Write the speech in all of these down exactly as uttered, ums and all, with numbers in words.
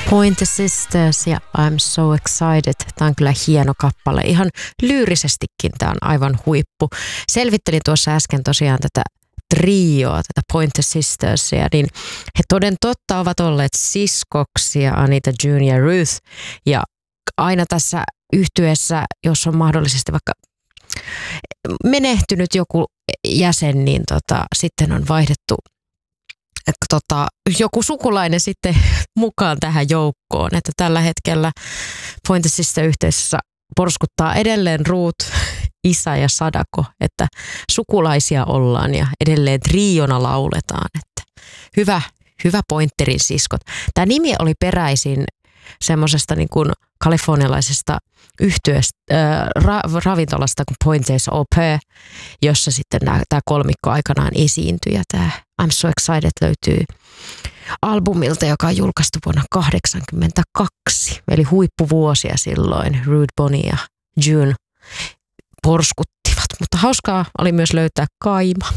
Pointer Sisters ja I'm So Excited. Tämä on kyllä hieno kappale. Ihan lyyrisestikin tämä on aivan huippu. Selvittelin tuossa äsken tosiaan tätä trioa, tätä Pointer Sistersia, niin he toden totta ovat olleet siskoksia, Anita, June ja Ruth. Ja aina tässä yhtyeessä, jos on mahdollisesti vaikka menehtynyt joku jäsen, niin tota, sitten on vaihdettu Tota, joku sukulainen sitten mukaan tähän joukkoon, että tällä hetkellä Pointer Sister-yhteisössä porskuttaa edelleen Ruth, Isa ja Sadako, että sukulaisia ollaan ja edelleen triona lauletaan, että hyvä, hyvä Pointerin siskot. Tämä nimi oli peräisin semmoisesta niin kuin kalifornialaisesta yhtyeestä, äh, ra, ravintolasta kuin Pointers Au Pair, jossa sitten tämä kolmikko aikanaan esiintyi. Ja tämä I'm So Excited löytyy albumilta, joka on julkaistu vuonna tuhatyhdeksänsataakahdeksankymmentäkaksi. Eli huippuvuosia silloin. Rude, Bonnie ja June porskuttivat. Mutta hauskaa oli myös löytää Kaima.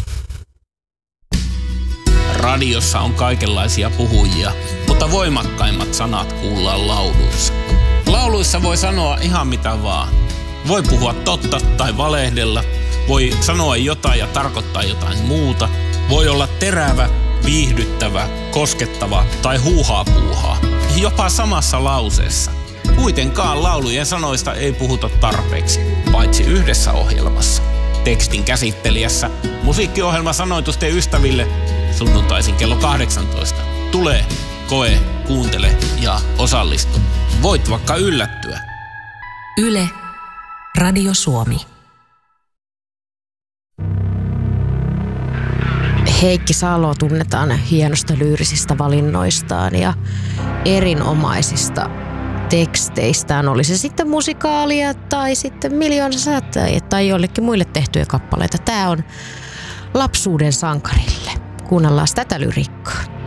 Radiossa on kaikenlaisia puhujia, mutta voimakkaimmat sanat kuullaan lauluissa. Lauluissa voi sanoa ihan mitä vaan. Voi puhua totta tai valehdella, voi sanoa jotain ja tarkoittaa jotain muuta. Voi olla terävä, viihdyttävä, koskettava tai huuhaa puuhaa. Jopa samassa lauseessa. Kuitenkaan laulujen sanoista ei puhuta tarpeeksi, paitsi yhdessä ohjelmassa. Tekstin käsittelijässä musiikkiohjelma Sanoitusten ystäville sunnuntaisin kello kahdeksantoista. Tule, koe, kuuntele ja osallistu. Voit vaikka yllättyä. Yle, Radio Suomi. Heikki Salo tunnetaan hienosta lyyrisistä valinnoistaan ja erinomaisista teksteistään. Oli se sitten musikaalia tai sitten Miljoona säteiä tai jollekin muille tehtyjä kappaleita. Tämä on lapsuuden sankarille. Kuunnellaan tätä lyriikkaa.